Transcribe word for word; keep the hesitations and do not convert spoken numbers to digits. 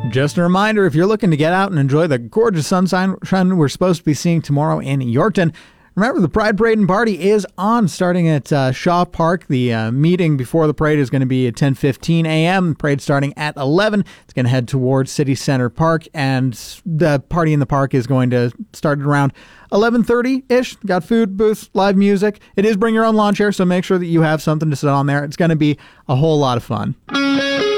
Just a reminder, if you're looking to get out and enjoy the gorgeous sunshine we're supposed to be seeing tomorrow in Yorkton, remember, the Pride Parade and Party is on, starting at uh, Shaw Park. The uh, meeting before the parade is going to be at ten fifteen a.m. The parade starting at eleven. It's going to head towards City Center Park, and the party in the park is going to start at around eleven thirty-ish. Got food, booths, live music. It is bring your own lawn chair, so make sure that you have something to sit on there. It's going to be a whole lot of fun.